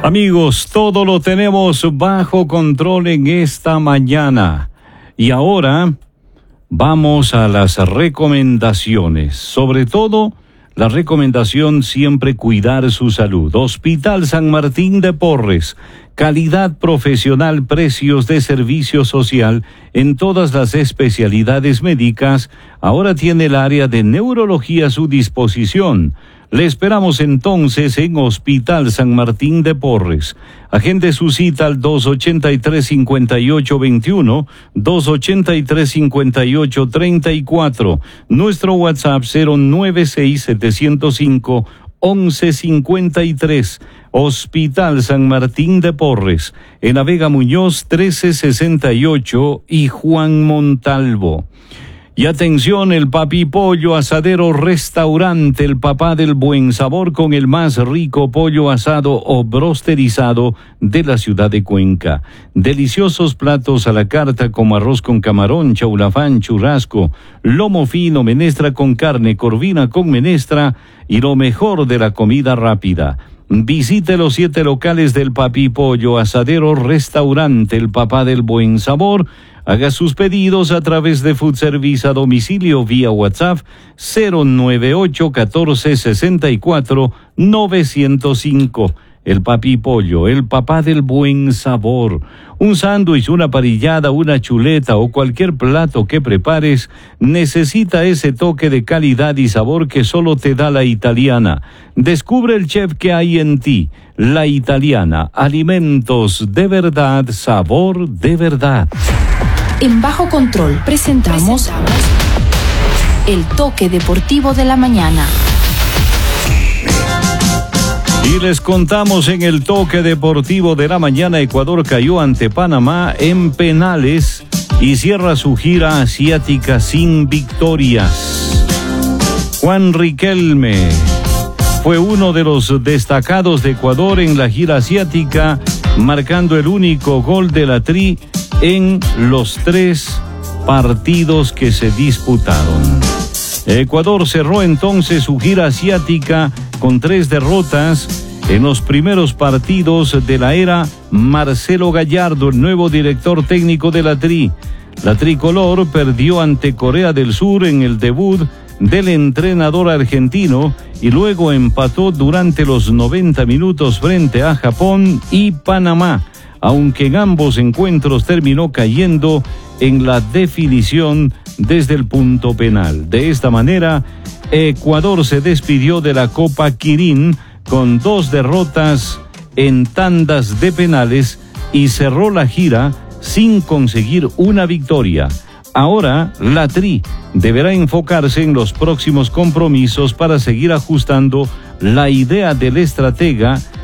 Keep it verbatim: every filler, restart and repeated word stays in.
Amigos, todo lo tenemos bajo control en esta mañana. Y ahora vamos a las recomendaciones. Sobre todo, la recomendación siempre cuidar su salud. Hospital San Martín de Porres. Calidad profesional, precios de servicio social en todas las especialidades médicas. Ahora tiene el área de neurología a su disposición. Le esperamos entonces en Hospital San Martín de Porres. Agende su cita al dos ochenta y tres, cincuenta y ocho veintiuno, dos ochenta y tres, cincuenta y ocho treinta y cuatro. Nuestro WhatsApp cero nueve seis, siete cero cinco, once cincuenta y tres. Hospital San Martín de Porres, en la Vega Muñoz trece sesenta y ocho y Juan Montalvo. Y atención, el Papi Pollo Asadero Restaurante, el papá del buen sabor, con el más rico pollo asado o brosterizado de la ciudad de Cuenca. Deliciosos platos a la carta como arroz con camarón, chaulafán, churrasco, lomo fino, menestra con carne, corvina con menestra y lo mejor de la comida rápida. Visite los siete locales del Papi Pollo Asadero Restaurante, el papá del buen sabor. Haga sus pedidos a través de Food Service a domicilio vía WhatsApp cero nueve ocho, catorce, sesenta y cuatro, novecientos cinco. El Papi Pollo, el papá del buen sabor. Un sándwich, una parrillada, una chuleta o cualquier plato que prepares necesita ese toque de calidad y sabor que solo te da La Italiana. Descubre el chef que hay en ti. La Italiana, alimentos de verdad, sabor de verdad. En Bajo Control presentamos, presentamos el toque deportivo de la mañana. Y les contamos en el toque deportivo de la mañana, Ecuador cayó ante Panamá en penales y cierra su gira asiática sin victorias. Juan Riquelme fue uno de los destacados de Ecuador en la gira asiática, marcando el único gol de la Tri en los tres partidos que se disputaron. Ecuador cerró entonces su gira asiática con tres derrotas en los primeros partidos de la era Marcelo Gallardo, el nuevo director técnico de la Tri. La tricolor perdió ante Corea del Sur en el debut del entrenador argentino y luego empató durante los noventa minutos frente a Japón y Panamá, aunque en ambos encuentros terminó cayendo en la definición desde el punto penal. De esta manera, Ecuador se despidió de la Copa Kirin con dos derrotas en tandas de penales y cerró la gira sin conseguir una victoria. Ahora, la Tri deberá enfocarse en los próximos compromisos para seguir ajustando la idea del estratega